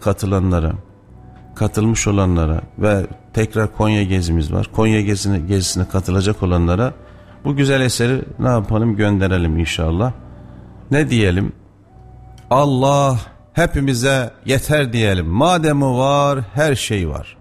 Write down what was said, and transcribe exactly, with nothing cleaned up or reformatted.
katılanlara, katılmış olanlara ve tekrar Konya gezimiz var. Konya gezisine, gezisine katılacak olanlara bu güzel eseri ne yapalım, gönderelim inşallah. Ne diyelim? Allah hepimize yeter diyelim. Madem o var, her şey var.